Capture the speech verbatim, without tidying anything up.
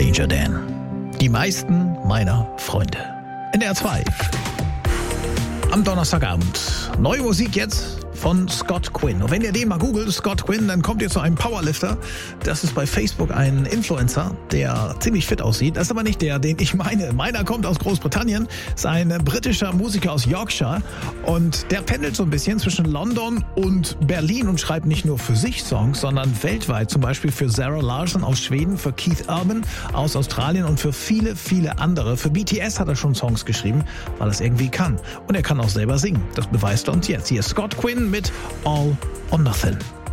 Danger Dan. Die meisten meiner Freunde. N D R zwei. Am Donnerstagabend. Neue Musik jetzt von Scott Quinn. Und wenn ihr den mal googelt, Scott Quinn, dann kommt ihr zu einem Powerlifter. Das ist bei Facebook ein Influencer, der ziemlich fit aussieht. Das ist aber nicht der, den ich meine. Meiner kommt aus Großbritannien, ist ein britischer Musiker aus Yorkshire und der pendelt so ein bisschen zwischen London und Berlin und schreibt nicht nur für sich Songs, sondern weltweit. Zum Beispiel für Zara Larsson aus Schweden, für Keith Urban aus Australien und für viele, viele andere. Für B T S hat er schon Songs geschrieben, weil er es irgendwie kann. Und er kann auch selber singen. Das beweist er uns jetzt. Hier ist Scott Quinn mit All or Nothing.